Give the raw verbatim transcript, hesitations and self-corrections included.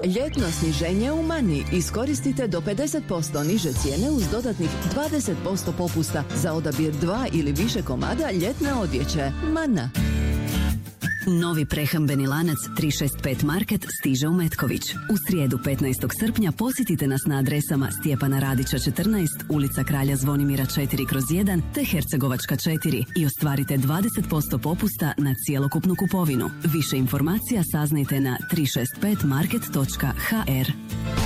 Ljetno sniženje u Mani. Iskoristite do pedeset posto niže cijene uz dodatnih dvadeset posto popusta za odabir dva ili više komada ljetne odjeće. Mana. Novi prehrambeni lanac tri šest pet Market stiže u Metković. U srijedu petnaestog srpnja posjetite nas na adresama Stjepana Radića četrnaest, ulica Kralja Zvonimira četiri kroz jedan te Hercegovačka četiri i ostvarite dvadeset posto popusta na cjelokupnu kupovinu. Više informacija saznajte na tri šest pet market točka h r.